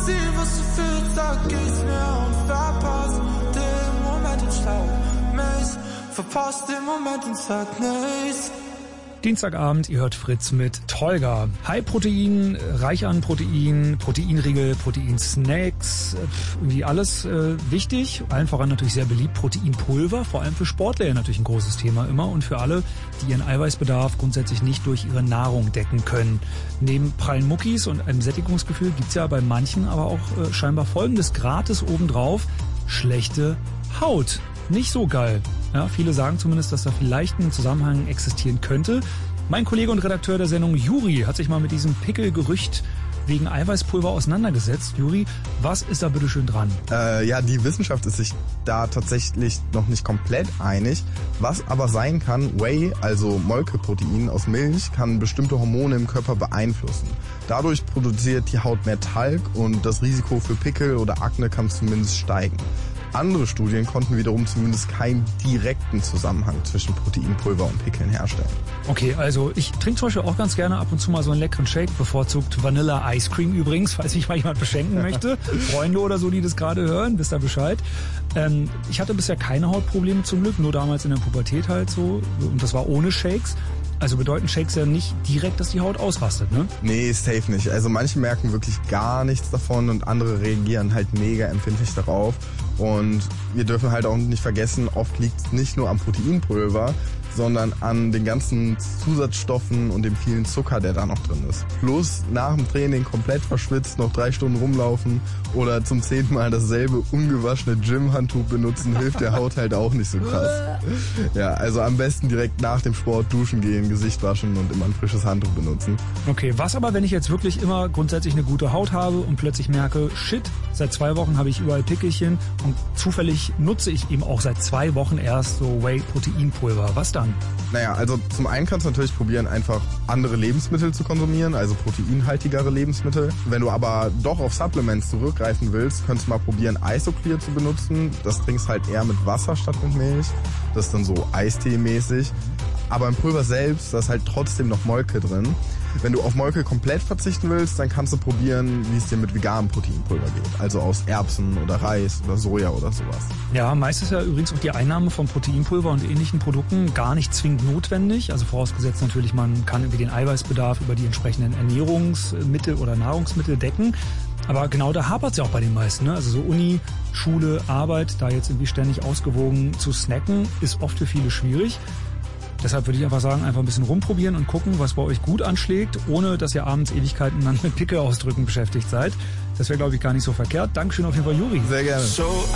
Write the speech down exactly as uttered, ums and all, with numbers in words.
sieh, was du fühlst, sag ich's mir und verpass den Moment und schlau mich. Verpasst den Moment und sag nichts. Dienstagabend, ihr hört Fritz mit Tolga. High Protein, reich an Protein, Proteinriegel, Proteinsnacks, irgendwie alles äh, wichtig. Allen voran natürlich sehr beliebt, Proteinpulver, vor allem für Sportler ja natürlich ein großes Thema immer und für alle, die ihren Eiweißbedarf grundsätzlich nicht durch ihre Nahrung decken können. Neben prallen Muckis und einem Sättigungsgefühl gibt's ja bei manchen aber auch äh, scheinbar Folgendes gratis obendrauf: schlechte Haut. Nicht so geil. Ja, viele sagen zumindest, dass da vielleicht ein Zusammenhang existieren könnte. Mein Kollege und Redakteur der Sendung Juri hat sich mal mit diesem Pickelgerücht wegen Eiweißpulver auseinandergesetzt. Juri, was ist da bitte schön dran? Äh, ja, die Wissenschaft ist sich da tatsächlich noch nicht komplett einig. Was aber sein kann, Whey, also Molkeprotein aus Milch, kann bestimmte Hormone im Körper beeinflussen. Dadurch produziert die Haut mehr Talg und das Risiko für Pickel oder Akne kann zumindest steigen. Andere Studien konnten wiederum zumindest keinen direkten Zusammenhang zwischen Proteinpulver und Pickeln herstellen. Okay, also ich trinke zum Beispiel auch ganz gerne ab und zu mal so einen leckeren Shake, bevorzugt Vanilla Ice Cream übrigens, falls mich mal jemand beschenken möchte. Freunde oder so, die das gerade hören, wisst ihr Bescheid. Ähm, ich hatte bisher keine Hautprobleme zum Glück, nur damals in der Pubertät halt so, und das war ohne Shakes. Also bedeuten Shakes ja nicht direkt, dass die Haut ausrastet, ne? Nee, safe nicht. Also manche merken wirklich gar nichts davon und andere reagieren halt mega empfindlich darauf. Und wir dürfen halt auch nicht vergessen, oft liegt es nicht nur am Proteinpulver, sondern an den ganzen Zusatzstoffen und dem vielen Zucker, der da noch drin ist. Plus nach dem Training komplett verschwitzt, noch drei Stunden rumlaufen oder zum zehnten Mal dasselbe ungewaschene Gym-Handtuch benutzen, hilft der Haut halt auch nicht so krass. Ja, also am besten direkt nach dem Sport duschen gehen, Gesicht waschen und immer ein frisches Handtuch benutzen. Okay, was aber, wenn ich jetzt wirklich immer grundsätzlich eine gute Haut habe und plötzlich merke, shit, seit zwei Wochen habe ich überall Pickelchen und zufällig nutze ich eben auch seit zwei Wochen erst so Whey-Proteinpulver. Was dann? Naja, also zum einen kannst du natürlich probieren, einfach andere Lebensmittel zu konsumieren, also proteinhaltigere Lebensmittel. Wenn du aber doch auf Supplements zurückgreifen willst, könntest du mal probieren, Isoclear zu benutzen. Das trinkst halt eher mit Wasser statt mit Milch. Das ist dann so Eistee-mäßig. Aber im Pulver selbst, da ist halt trotzdem noch Molke drin. Wenn du auf Molke komplett verzichten willst, dann kannst du probieren, wie es dir mit veganem Proteinpulver geht. Also aus Erbsen oder Reis oder Soja oder sowas. Ja, meist ist ja übrigens auch die Einnahme von Proteinpulver und ähnlichen Produkten gar nicht zwingend notwendig. Also vorausgesetzt natürlich, man kann über den Eiweißbedarf, über die entsprechenden Ernährungsmittel oder Nahrungsmittel decken. Aber genau da hapert es ja auch bei den meisten, ne? Also so Uni, Schule, Arbeit, da jetzt irgendwie ständig ausgewogen zu snacken, ist oft für viele schwierig. Deshalb würde ich einfach sagen, einfach ein bisschen rumprobieren und gucken, was bei euch gut anschlägt, ohne dass ihr abends Ewigkeiten dann mit Pickel ausdrücken beschäftigt seid. Das wäre, glaube ich, gar nicht so verkehrt. Dankeschön auf jeden Fall, Juri. Sehr gerne. So